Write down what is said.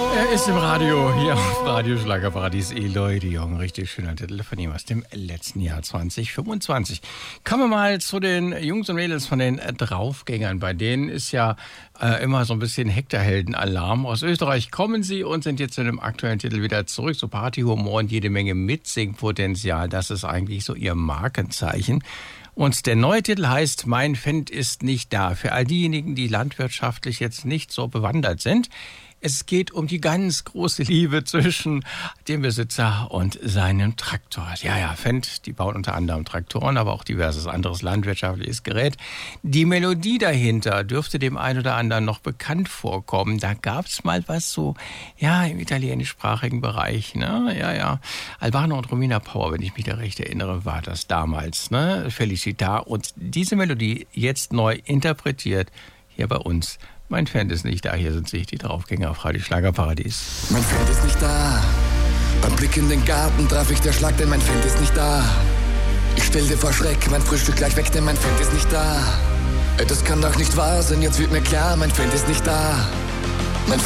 Er ist im Radio, hier auf Radio Schlagerparadies, Eloy de Jong. Richtig schöner Titel von ihm aus dem letzten Jahr 2025. Kommen wir mal zu den Jungs und Mädels von den Draufgängern. Bei denen ist ja immer so ein bisschen Hektarhelden-Alarm. Aus Österreich kommen sie und sind jetzt in dem aktuellen Titel wieder zurück. So Partyhumor und jede Menge Mitsingpotenzial. Das ist eigentlich so ihr Markenzeichen. Und der neue Titel heißt Mein Fendt ist nicht da. Für all diejenigen, die landwirtschaftlich jetzt nicht so bewandert sind. Es geht um die ganz große Liebe zwischen dem Besitzer und seinem Traktor. Ja, Fendt, die bauen unter anderem Traktoren, aber auch diverses anderes landwirtschaftliches Gerät. Die Melodie dahinter dürfte dem einen oder anderen noch bekannt vorkommen. Da gab's mal was so, im italienischsprachigen Bereich, ne? Ja. Albano und Romina Power, wenn ich mich da recht erinnere, war das damals, ne? Felicita. Und diese Melodie jetzt neu interpretiert hier bei uns. Mein Fendt ist nicht da, hier sind sie, die Draufgänger auf Radio Schlagerparadies. Mein Fendt ist nicht da, beim Blick in den Garten traf ich der Schlag, denn mein Fendt ist nicht da. Ich stellte vor Schreck mein Frühstück gleich weg, denn mein Fendt ist nicht da. Das kann doch nicht wahr sein, jetzt wird mir klar, mein Fendt ist nicht da.